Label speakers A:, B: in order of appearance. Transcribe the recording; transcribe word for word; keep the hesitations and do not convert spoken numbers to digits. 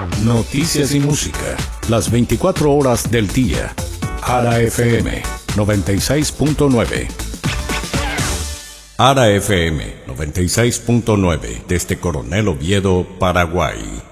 A: Noticias y música, las veinticuatro horas del día. Ara F M noventa y seis punto nueve. Ara F M noventa y seis punto nueve desde Coronel Oviedo, Paraguay.